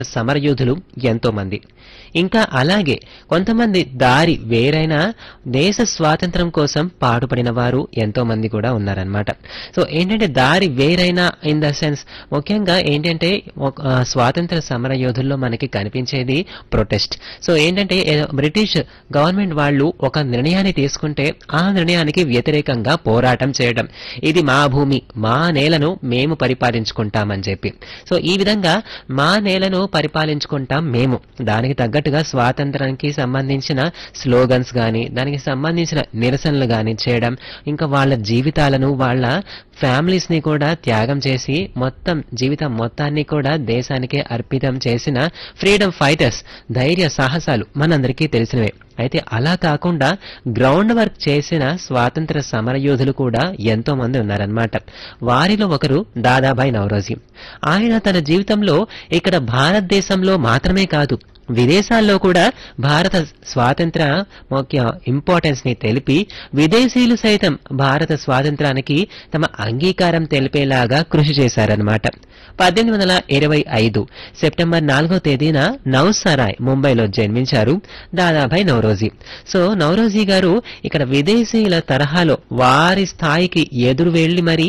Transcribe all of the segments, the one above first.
సమరయోధులు ఎంతో మంది. ఇంకా అలాగే కొంతమంది దారి వేరైనా దేశ స్వాతంత్రం కోసం పాటుపడిన వారు ఎంతో మంది కూడా ఉన్నారనమాట. సో ఏంటంటే దారి వేరైనా ఇన్ ద సెన్స్ ముఖ్యంగా ఏంటంటే స్వాతంత్ర సమర యోధుల్లో మనకి కనిపించేది ప్రొటెస్ట్. సో ఏంటంటే బ్రిటిష్ గవర్నమెంట్ వాళ్ళు ఒక నిర్ణయాన్ని తీసుకుంటే ఆ నిర్ణయానికి వ్యతిరేకంగా పోరాటం చేయడం, ఇది మా భూమి మా నేలను మేము పరిపాలించుకుంటామని చెప్పి. సో ఈ విధంగా మా నేలను పరిపాలించుకుంటాం మేము, దానికి తగ్గట్టుగా స్వాతంత్రానికి సంబంధించిన స్లోగన్స్ గాని దానికి సంబంధించిన నిరసనలు గాని చేయడం, ఇంకా వాళ్ళ జీవితాలను వాళ్ళ ఫ్యామిలీస్ ని కూడా త్యాగం చేసి మొత్తం జీవితం మొత్తాన్ని కూడా దేశానికే అర్పితం చేసిన ఫ్రీడమ్ ఫైటర్స్ ధైర్య సాహసాలు మనందరికీ తెలిసినవే. అయితే అలా కాకుండా గ్రౌండ్ వర్క్ చేసిన స్వాతంత్ర సమరయోధులు కూడా ఎంతో మంది ఉన్నారన్నమాట. వారిలో ఒకరు దాదాభాయ్ నౌరోజీ. ఆయన తన జీవితంలో ఇక్కడ భారతదేశంలో మాత్రమే కాదు విదేశాల్లో కూడా భారత స్వాతంత్ర ముఖ్య ఇంపార్టెన్స్ ని తెలిపి విదేశీయులు సైతం భారత స్వాతంత్రానికి తమ అంగీకారం తెలిపేలాగా కృషి చేశారన్నమాట. 1825 సెప్టెంబర్ 4వ తేదీన నౌసరాయ్ ముంబైలో జన్మించారు దాదాభాయ్ నౌరోజీ. సో నౌరోజీ గారు ఇక్కడ విదేశీయుల తరహాలో వారి స్థాయికి ఎదురు వెళ్లి మరీ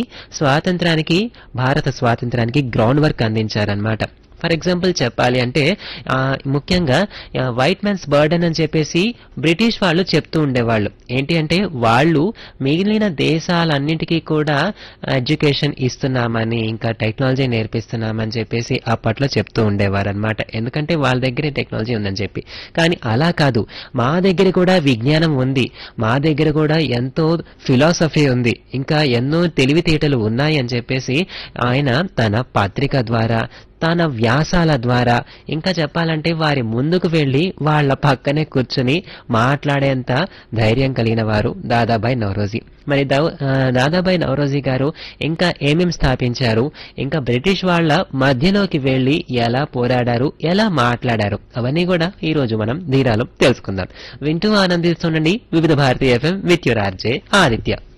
భారత స్వాతంత్రానికి గ్రౌండ్ వర్క్ అందించారన్నమాట. ఫర్ ఎగ్జాంపుల్ చెప్పాలి అంటే ముఖ్యంగా వైట్ మ్యాన్స్ బర్డెన్ అని చెప్పేసి బ్రిటిష్ వాళ్ళు చెప్తూ ఉండేవాళ్ళు. ఏంటి అంటే వాళ్ళు మిగిలిన దేశాలన్నింటికీ కూడా ఎడ్యుకేషన్ ఇస్తున్నామని ఇంకా టెక్నాలజీ నేర్పిస్తున్నామని చెప్పేసి అప్పట్లో చెప్తూ ఉండేవారు అనమాట. ఎందుకంటే వాళ్ళ దగ్గరే టెక్నాలజీ ఉందని చెప్పి. కానీ అలా కాదు, మా దగ్గర కూడా విజ్ఞానం ఉంది, మా దగ్గర కూడా ఎంతో ఫిలాసఫీ ఉంది, ఇంకా ఎన్నో తెలివితేటలు ఉన్నాయి అని చెప్పేసి ఆయన తన పత్రిక ద్వారా తన వ్యాసాల ద్వారా ఇంకా చెప్పాలంటే వారి ముందుకు వెళ్లి వాళ్ల పక్కనే కూర్చుని మాట్లాడేంత ధైర్యం కలిగిన వారు దాదాభాయ్ నౌరోజీ. మరి దాదాభాయ్ నౌరోజీ గారు ఇంకా ఏమేం స్థాపించారు, ఇంకా బ్రిటిష్ వాళ్ల మధ్యలోకి వెళ్లి ఎలా పోరాడారు, ఎలా మాట్లాడారు, అవన్నీ కూడా ఈ రోజు మనం ధీరాలో తెలుసుకుందాం. వింటూ ఆనందిస్తుండండి వివిధ భారతీయ FM with your RJ Aditya.